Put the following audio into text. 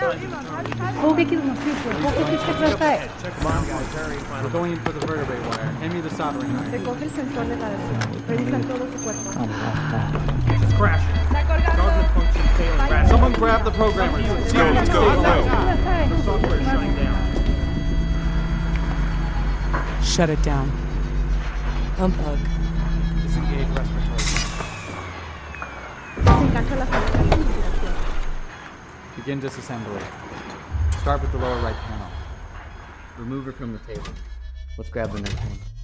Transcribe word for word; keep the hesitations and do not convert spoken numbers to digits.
Poke it in the future. Poke it to the side. Come on, guys, hurry. We're going in for the vertebrae wire. Hand me the soldering iron. Recoge el sensor de gravedad. Revisa todo su cuerpo. It's crashing. Guarded function failing rapidly. Someone grab the programmer. Let's go, let's go, let's go. The software is shutting down. Shut it down. Unplug. Disengage respiratory. Begin disassembly. Start with the lower right panel. Remove it from the table. Let's grab the next one.